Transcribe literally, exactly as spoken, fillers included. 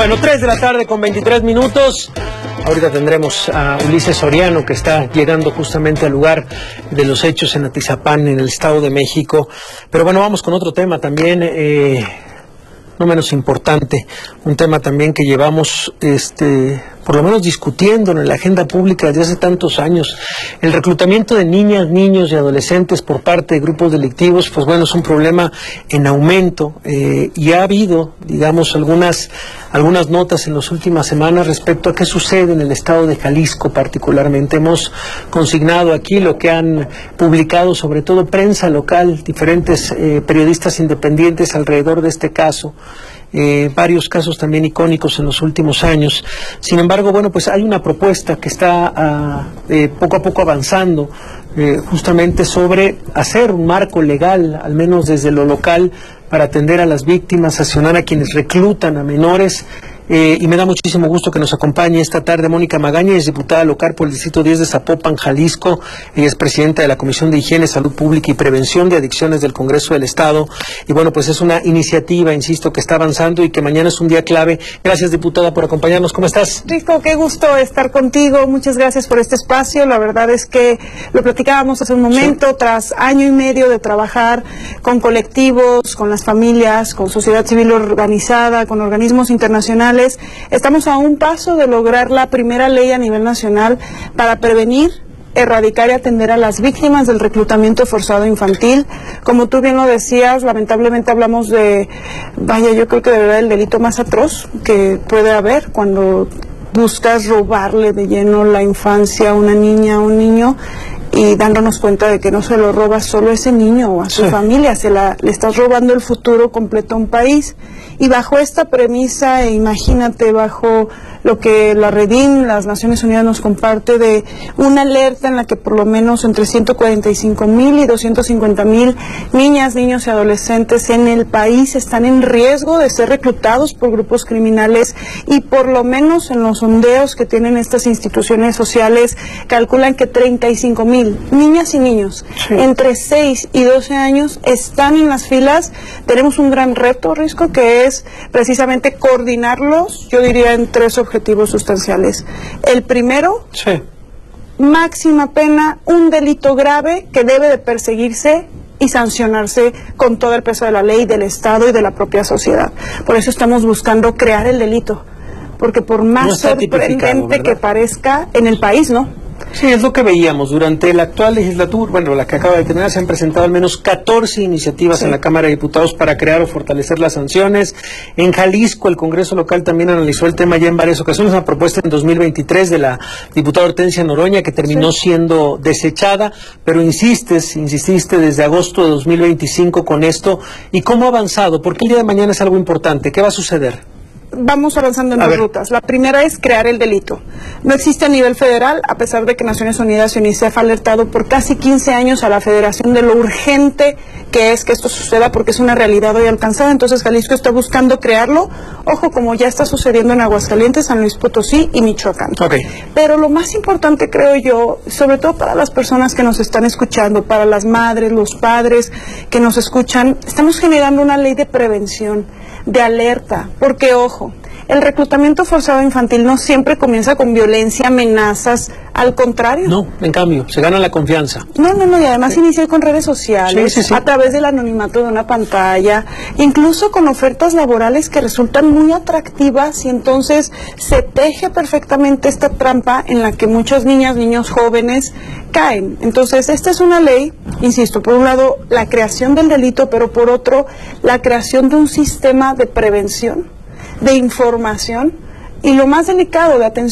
Bueno, tres de la tarde con veintitrés minutos. Ahorita tendremos a Ulises Soriano, que está llegando justamente al lugar de los hechos en Atizapán, en el Estado de México. Pero bueno, vamos con otro tema también, eh, no menos importante, un tema también que llevamos, este, por lo menos discutiendo en la agenda pública desde hace tantos años. El reclutamiento de niñas, niños y adolescentes por parte de grupos delictivos, pues bueno, es un problema en aumento, eh, y ha habido, digamos, algunas algunas notas en las últimas semanas respecto a qué sucede en el estado de Jalisco particularmente. Hemos consignado aquí lo que han publicado, sobre todo prensa local, diferentes eh, periodistas independientes alrededor de este caso. Eh, varios casos también icónicos en los últimos años. Sin embargo, bueno, pues hay una propuesta que está ah, eh, poco a poco avanzando, eh, justamente sobre hacer un marco legal, al menos desde lo local, para atender a las víctimas, sancionar a quienes reclutan a menores. Eh, y me da muchísimo gusto que nos acompañe esta tarde Mónica Magaña, es diputada local por el Distrito diez de Zapopan, Jalisco. Ella es presidenta de la Comisión de Higiene, Salud Pública y Prevención de Adicciones del Congreso del Estado. Y bueno, pues es una iniciativa, insisto, que está avanzando y que mañana es un día clave. Gracias, diputada, por acompañarnos. ¿Cómo estás? Rico, qué gusto estar contigo. Muchas gracias por este espacio. La verdad es que lo platicábamos hace un momento, sí. Tras año y medio de trabajar con colectivos, con las familias, con sociedad civil organizada, con organismos internacionales, estamos a un paso de lograr la primera ley a nivel nacional para prevenir, erradicar y atender a las víctimas del reclutamiento forzado infantil. Como tú bien lo decías, lamentablemente hablamos de, vaya, yo creo que de verdad el delito más atroz que puede haber cuando buscas robarle de lleno la infancia a una niña, a un niño, y dándonos cuenta de que no se lo robas solo a ese niño o a su sí. familia, se la, le estás robando el futuro completo a un país. Y bajo esta premisa, e imagínate, bajo lo que la Redim, las Naciones Unidas, nos comparte de una alerta en la que por lo menos entre ciento cuarenta y cinco mil y doscientos cincuenta mil niñas, niños y adolescentes en el país están en riesgo de ser reclutados por grupos criminales, y por lo menos en los sondeos que tienen estas instituciones sociales calculan que treinta y cinco mil niñas y niños sí. entre seis y doce años están en las filas. Tenemos un gran reto, Risco, que es precisamente coordinarlos, yo diría en tres objetivos sustanciales. El primero, sí. máxima pena, un delito grave que debe de perseguirse y sancionarse con todo el peso de la ley, del Estado y de la propia sociedad. Por eso estamos buscando crear el delito, porque por más no sorprendente que parezca, en el país no. Sí, es lo que veíamos. Durante la actual legislatura, bueno, la que acaba de terminar, se han presentado al menos catorce iniciativas sí. en la Cámara de Diputados para crear o fortalecer las sanciones. En Jalisco, el Congreso local también analizó el tema ya en varias ocasiones, una propuesta en dos mil veintitrés de la diputada Hortensia Noroña que terminó sí. siendo desechada, pero insistes, insististe desde agosto de dos mil veinticinco con esto. ¿Y cómo ha avanzado? Porque el día de mañana es algo importante. ¿Qué va a suceder? Vamos avanzando en a dos ver. rutas. La primera es crear el delito. No existe a nivel federal, a pesar de que Naciones Unidas y UNICEF ha alertado por casi quince años a la Federación de lo urgente que es que esto suceda, porque es una realidad hoy alcanzada. Entonces Jalisco está buscando crearlo, ojo, como ya está sucediendo en Aguascalientes, San Luis Potosí y Michoacán. Okay. Pero lo más importante, creo yo, sobre todo para las personas que nos están escuchando, para las madres, los padres que nos escuchan, estamos generando una ley de prevención, de alerta, porque ojo, el reclutamiento forzado infantil no siempre comienza con violencia, amenazas, al contrario. No, en cambio, se gana la confianza. No, no, no, y además sí. inicia con redes sociales, sí, sí, sí. a través del anonimato de una pantalla, incluso con ofertas laborales que resultan muy atractivas, y entonces se teje perfectamente esta trampa en la que muchas niñas, niños jóvenes caen. Entonces, esta es una ley, insisto, por un lado la creación del delito, pero por otro la creación de un sistema de prevención, de información y lo más delicado, de atención